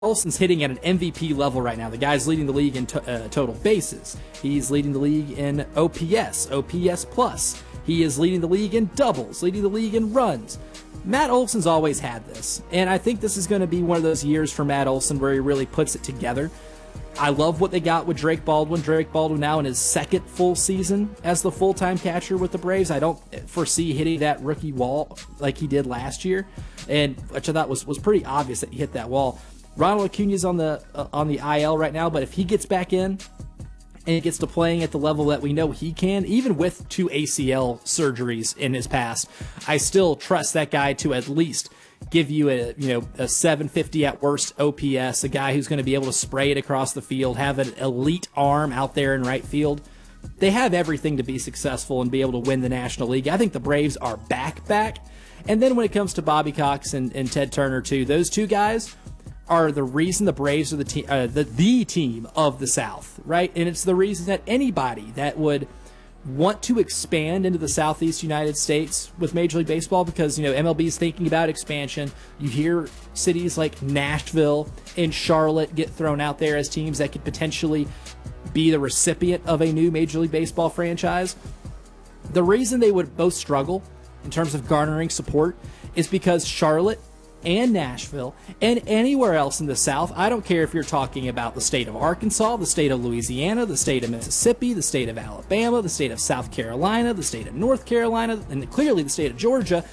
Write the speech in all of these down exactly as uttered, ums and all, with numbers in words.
Olson's hitting at an M V P level right now. The guy's leading the league in to, uh, total bases. He's leading the league in O P S, O P S plus. He is leading the league in doubles, leading the league in runs. Matt Olson's always had this, and I think this is going to be one of those years for Matt Olson where he really puts it together. I love what they got with Drake Baldwin. Drake Baldwin now in his second full season as the full-time catcher with the Braves. I don't foresee hitting that rookie wall like he did last year, and which I thought was, was pretty obvious that he hit that wall. Ronald Acuna's on the uh, on the I L right now, but if he gets back in and he gets to playing at the level that we know he can, even with two A C L surgeries in his past, I still trust that guy to at least give you a you know a seven fifty at worst O P S, a guy who's going to be able to spray it across the field, have an elite arm out there in right field. They have everything to be successful and be able to win the National League. I think the Braves are back back. And then when it comes to Bobby Cox and, and Ted Turner too, those two guys are the reason the Braves are the team, uh, the, the team of the South, right? And it's the reason that anybody that would want to expand into the Southeast United States with Major League Baseball, because, you know, M L B is thinking about expansion. You hear cities like Nashville and Charlotte get thrown out there as teams that could potentially be the recipient of a new Major League Baseball franchise. The reason they would both struggle in terms of garnering support is because Charlotte and Nashville and anywhere else in the South, I don't care if you're talking about the state of Arkansas, the state of Louisiana, the state of Mississippi, the state of Alabama, the state of South Carolina, the state of North Carolina, and clearly the state of Georgia,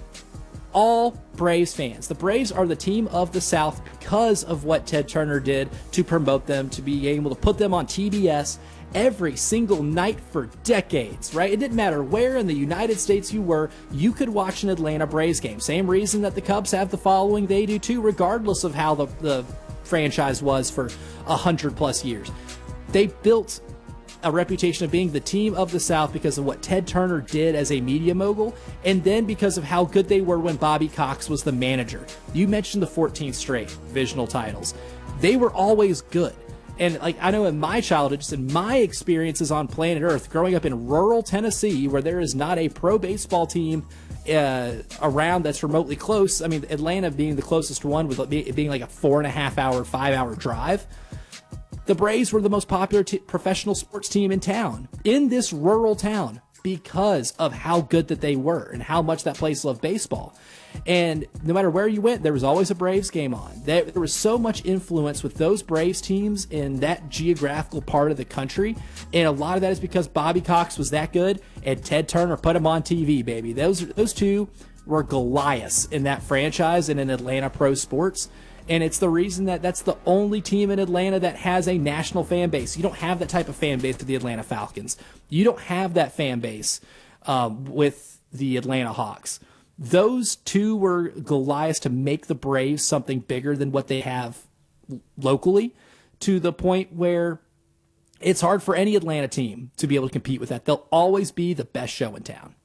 all Braves fans. The Braves are the team of the South because of what Ted Turner did to promote them, to be able to put them on T B S every single night for decades, right? It didn't matter where in the United States you were, you could watch an Atlanta Braves game. Same reason that the Cubs have the following they do too, regardless of how the, the franchise was for a hundred plus years. They built a reputation of being the team of the South because of what Ted Turner did as a media mogul, and then because of how good they were when Bobby Cox was the manager. You mentioned the fourteenth straight divisional titles. They were always good. And like I know in my childhood, just in my experiences on planet Earth, growing up in rural Tennessee, where there is not a pro baseball team uh, around that's remotely close. I mean, Atlanta being the closest one, with it being like a four and a half hour, five hour drive. The Braves were the most popular t- professional sports team in town, in this rural town, because of how good that they were and how much that place loved baseball. And no matter where you went, there was always a Braves game on. There, there was so much influence with those Braves teams in that geographical part of the country. And a lot of that is because Bobby Cox was that good and Ted Turner put him on T V, baby. Those, those two were Goliaths in that franchise and in Atlanta pro sports. And it's the reason that that's the only team in Atlanta that has a national fan base. You don't have that type of fan base with the Atlanta Falcons. You don't have that fan base um, with the Atlanta Hawks. Those two were Goliaths to make the Braves something bigger than what they have locally, to the point where it's hard for any Atlanta team to be able to compete with that. They'll always be the best show in town.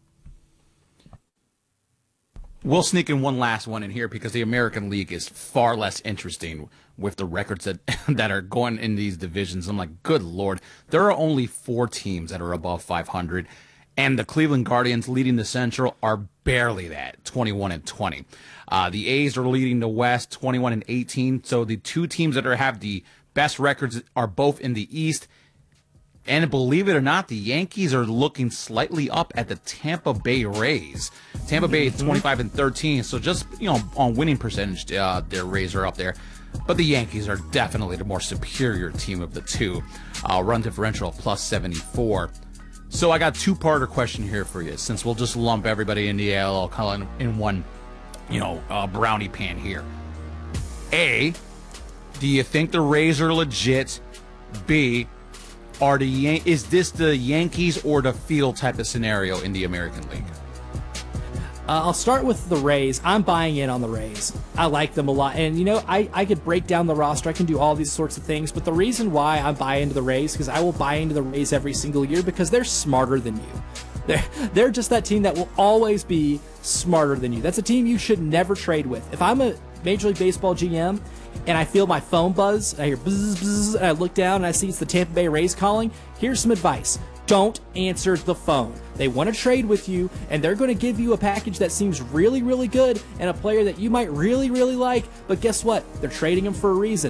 We'll sneak in one last one in here because the American League is far less interesting with the records that that are going in these divisions. I'm like, good Lord. There are only four teams that are above five hundred, and the Cleveland Guardians leading the Central are barely that, twenty-one and twenty. Uh, the A's are leading the West, twenty-one and eighteen. So the two teams that are have the best records are both in the East. And believe it or not, the Yankees are looking slightly up at the Tampa Bay Rays. Tampa Bay is twenty-five and thirteen, so just, you know, on winning percentage, uh, their Rays are up there. But the Yankees are definitely the more superior team of the two. Uh, run differential plus seventy-four. So I got a two-parter question here for you, since we'll just lump everybody in the A L kind of in one, you know, uh, brownie pan here. A, do you think the Rays are legit? B, Are the Yan- is this the Yankees or the field type of scenario in the American League? Uh, I'll start with the Rays. I'm buying in on the Rays. I like them a lot. And, you know, I, I could break down the roster. I can do all these sorts of things. But the reason why I buy into the Rays, because I will buy into the Rays every single year, because they're smarter than you. They're, they're just that team that will always be smarter than you. That's a team you should never trade with. If I'm a Major League Baseball G M and I feel my phone buzz, and I hear buzz, buzz, and I look down and I see it's the Tampa Bay Rays calling, here's some advice. don't answer the phone. They want to trade with you, and they're going to give you a package that seems really, really good and a player that you might really, really like, but guess what? They're trading him for a reason.